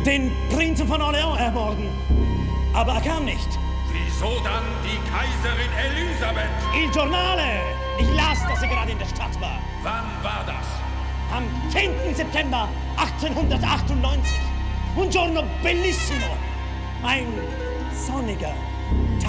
den Prinzen von Orléans ermorden. Aber er kam nicht. Wieso dann die Kaiserin Elisabeth? Il Giornale! Ich las, dass sie gerade in der Stadt war. Wann war das? Am 10. September 1898. Un giorno bellissimo. Ein sonniger